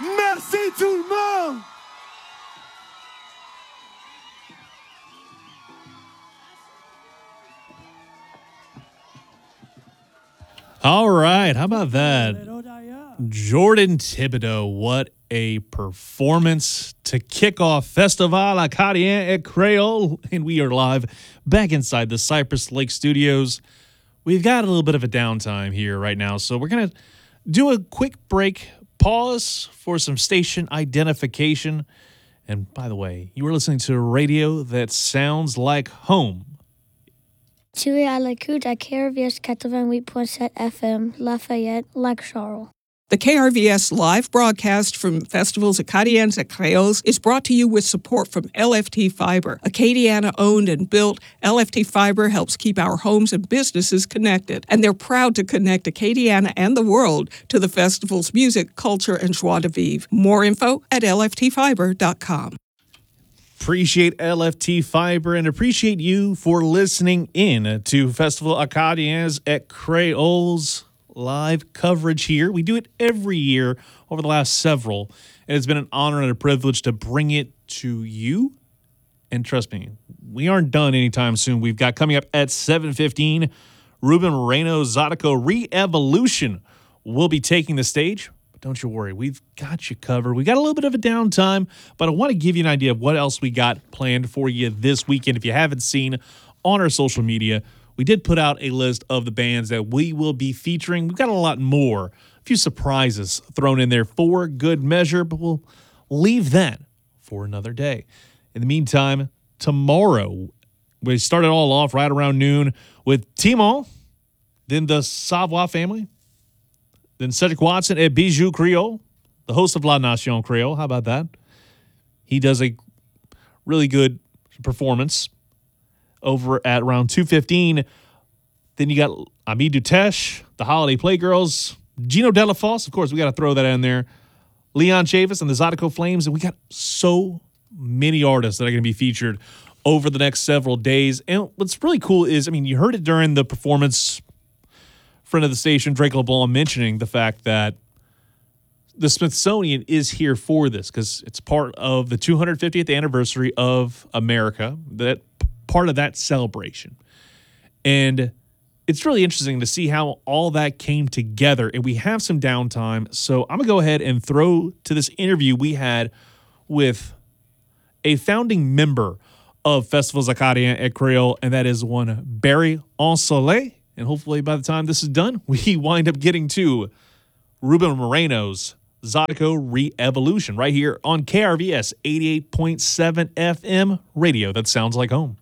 Merci tout le monde! All right, how about that? Jordan Thibodeau, what a performance to kick off Festival Acadien et Creole. And we are live back inside the Cypress Lake Studios. We've got a little bit of a downtime here right now, so we're going to do a quick break, pause for some station identification. And by the way, you are listening to a radio that sounds like home. Tu es à l'écoute à KRVS 88.7 FM, Lafayette, Lac Charles. The KRVS live broadcast from Festivals Acadiens et Creoles is brought to you with support from LFT Fiber. Acadiana-owned and built, LFT Fiber helps keep our homes and businesses connected, and they're proud to connect Acadiana and the world to the festival's music, culture, and joie de vivre. More info at lftfiber.com. Appreciate LFT Fiber and appreciate you for listening in to Festival Acadiens et Creoles live coverage here. We do it every year over the last several, and it's been an honor and a privilege to bring it to you. And trust me, we aren't done anytime soon. We've got coming up at 7:15, Ruben Moreno Zydeco Re-Evolution will be taking the stage. Don't you worry, we've got you covered. We got a little bit of a downtime, but I want to give you an idea of what else we got planned for you this weekend. If you haven't seen on our social media, we did put out a list of the bands that we will be featuring. We've got a lot more, a few surprises thrown in there for good measure, but we'll leave that for another day. In the meantime, tomorrow, we started all off right around noon with Timon, then the Savoie family, then Cedric Watson at Bijou Creole, the host of La Nation Creole. How about that? He does a really good performance over at around 2:15. Then you got Ami Dutesh, the Holiday Playgirls, Gino Delafosse. Of course, we got to throw that in there. Leon Chavis and the Zydeco Flames. And we got so many artists that are going to be featured over the next several days. And what's really cool is, I mean, you heard it during the performance. Friend of the station, Drake LeBlanc, mentioning the fact that the Smithsonian is here for this because it's part of the 250th anniversary of America, that part of that celebration. And it's really interesting to see how all that came together. And we have some downtime, so I'm going to go ahead and throw to this interview we had with a founding member of Festivals Acadiens et Creole, and that is one Barry Ensoleil. And hopefully by the time this is done, we wind up getting to Ruben Moreno's Zydeco Re-Evolution right here on KRVS 88.7 FM radio that sounds like home.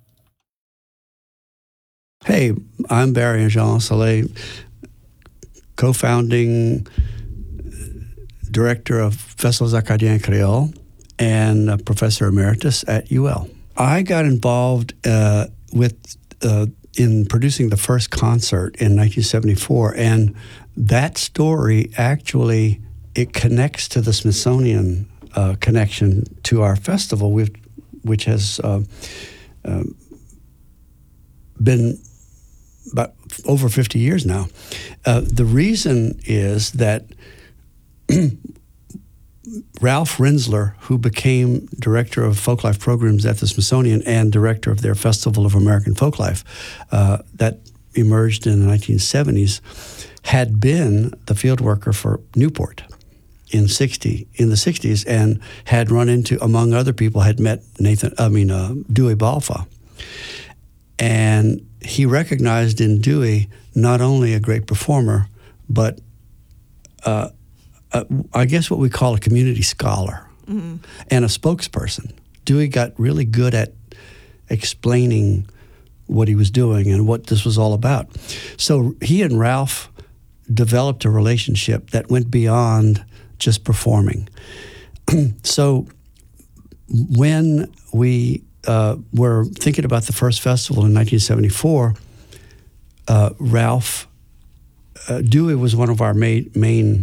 Hey, I'm Barry Jean Soleil, co-founding director of Festivals Acadiens Creole and a professor emeritus at UL. I got involved in producing the first concert in 1974, and that story actually, it connects to the Smithsonian connection to our festival, which has been about over 50 years now. The reason is that Ralph Renzler, who became director of folklife programs at the Smithsonian and director of their Festival of American Folklife, that emerged in the 1970s, had been the field worker for Newport in the 60s, and had run into, among other people, had met Dewey Balfa. And he recognized in Dewey not only a great performer, but I guess what we call a community scholar and a spokesperson. Dewey got really good at explaining what he was doing and what this was all about. So he and Ralph developed a relationship that went beyond just performing. So when we were thinking about the first festival in 1974, Dewey was one of our main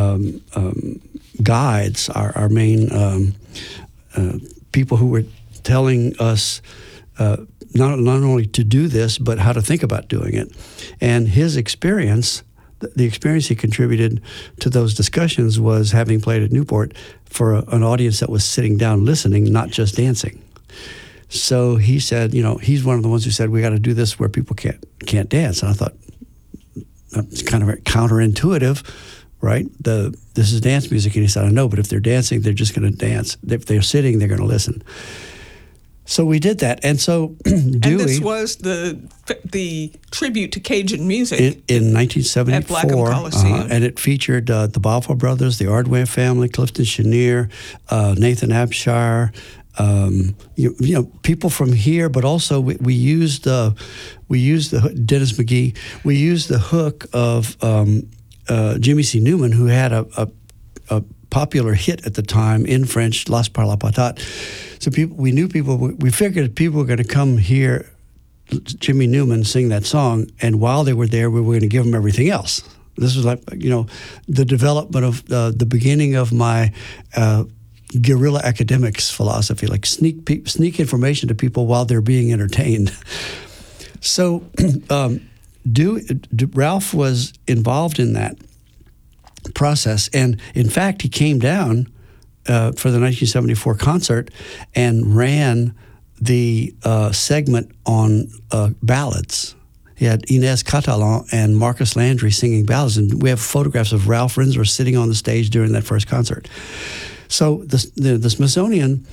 guides, our main people who were telling us not only to do this, but how to think about doing it. And his experience the experience he contributed to those discussions was having played at Newport for an audience that was sitting down listening, not just dancing. So he said, he's one of the ones who said, we got to do this where people can't dance. And I thought, it's kind of counterintuitive, right? This is dance music. And he said, I know, but if they're dancing, they're just going to dance. If they're sitting, they're going to listen. So we did that. And so Dewey... And this was the tribute to Cajun music. In 1974. At Blackham Coliseum. And it featured the Balfour Brothers, the Ardway family, Clifton Chenier, Nathan Abshire, people from here, but also we used the Dennis McGee. We used the hook of Jimmy C. Newman, who had a popular hit at the time in French, Las Par la Patate. So we figured people were going to come hear Jimmy Newman sing that song, and while they were there, we were going to give them everything else. This was like the development of the beginning of my guerrilla academics philosophy, like sneak information to people while they're being entertained. So Ralph was involved in that process, and in fact, he came down for the 1974 concert and ran the segment on ballads. He had Inez Catalan and Marcus Landry singing ballads, and we have photographs of Ralph Rinzler sitting on the stage during that first concert. So the Smithsonian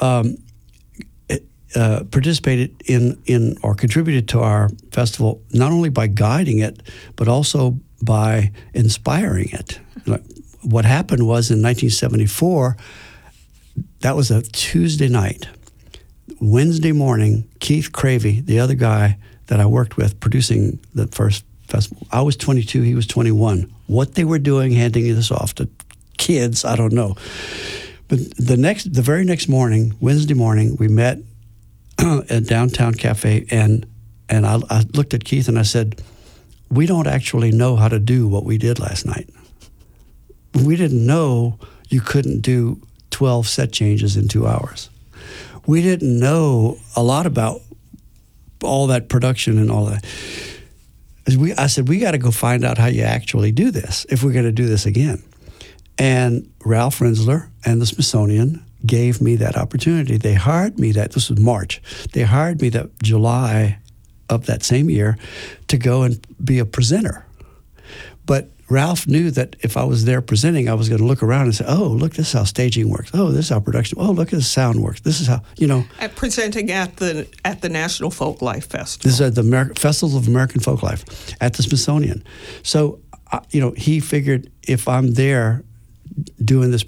participated in or contributed to our festival not only by guiding it, but also by inspiring it. What happened was in 1974, that was a Tuesday night. Wednesday morning, Keith Cravey, the other guy that I worked with producing the first festival, I was 22, he was 21. What they were doing, handing this off to kids, I don't know. But the very next morning, Wednesday morning, we met at Downtown Cafe, and I looked at Keith and I said, we don't actually know how to do what we did last night. We didn't know you couldn't do 12 set changes in 2 hours. We didn't know a lot about all that production and all that. I said, we got to go find out how you actually do this if we're going to do this again. And Ralph Rinzler and the Smithsonian gave me that opportunity. They hired me this was March. They hired me that July of that same year to go and be a presenter. But Ralph knew that if I was there presenting, I was going to look around and say, oh, look, this is how staging works. Oh, this is how production, oh, look at the sound works. This is how, At presenting at the National Folklife Festival. This is at the Festival of American Folklife at the Smithsonian. So, he figured if I'm there doing this